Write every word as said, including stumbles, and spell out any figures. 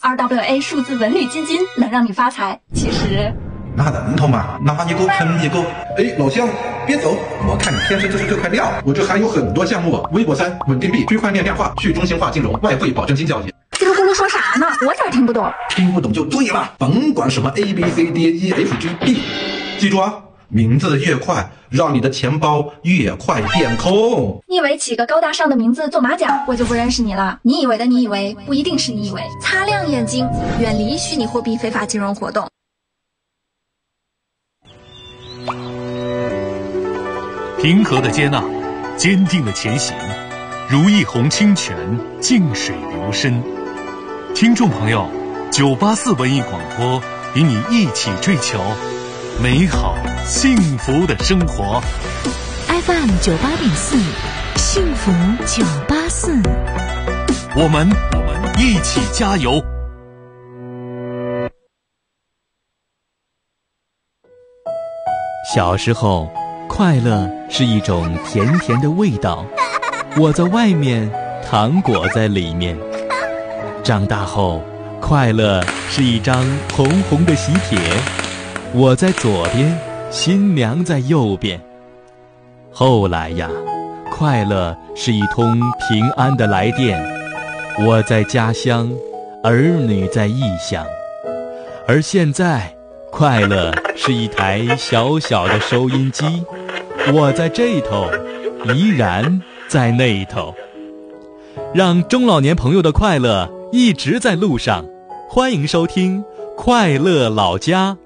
R W A 数字文旅基金能让你发财。其实那能头嘛？拿一个坑一个。哎，老乡，别走！我看你天生就是这块料。我这还有很多项目，微博三、稳定币、区块链量化、去中心化金融、外汇保证金交易。 这个咕噜说啥呢？我咋听不懂？ 听不懂就对了，甭管什么 A B C D E F G B， 记住啊，名字越快，让你的钱包越快变空。 你以为起个高大上的名字做马甲，我就不认识你了？你以为的你以为，不一定是你以为。擦亮眼睛，远离虚拟货币非法金融活动。 平和的接纳，坚定的前行，如一泓清泉，静水流深。听众朋友，九八四文艺广播与你一起追求美好幸福的生活。 F M 九八点四，幸福九八四， 我们我们一起加油。 小时候，快乐是一种甜甜的味道，我在外面，糖果在里面。长大后，快乐是一张红红的喜帖，我在左边，新娘在右边。后来呀，快乐是一通平安的来电，我在家乡，儿女在异乡。而现在，快乐是一台小小的收音机，我在这头，依然在那头。让中老年朋友的快乐一直在路上，欢迎收听快乐老家。